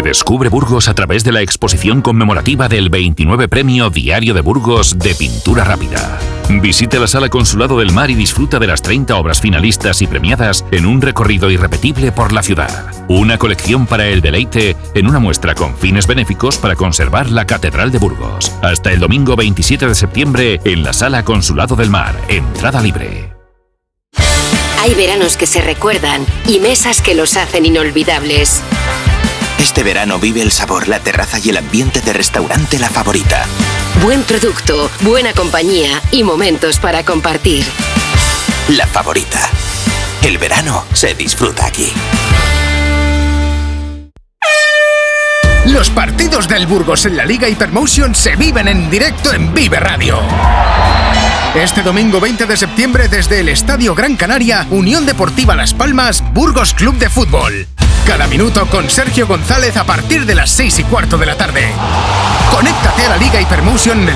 Redescubre Burgos a través de la exposición conmemorativa del 29 Premio Diario de Burgos de Pintura Rápida. Visite la Sala Consulado del Mar y disfruta de las 30 obras finalistas y premiadas en un recorrido irrepetible por la ciudad. Una colección para el deleite en una muestra con fines benéficos para conservar la Catedral de Burgos. Hasta el domingo 27 de septiembre en la Sala Consulado del Mar. Entrada libre. Hay veranos que se recuerdan y mesas que los hacen inolvidables. Este verano vive el sabor, la terraza y el ambiente de Restaurante La Favorita. Buen producto, buena compañía y momentos para compartir. La Favorita. El verano se disfruta aquí. Los partidos del Burgos en la Liga Hypermotion se viven en directo en Vive Radio. Este domingo 20 de septiembre desde el Estadio Gran Canaria, Unión Deportiva Las Palmas, Burgos Club de Fútbol. Cada minuto con Sergio González a partir de las 6:15 de la tarde. Conéctate a la Liga Hypermotion en el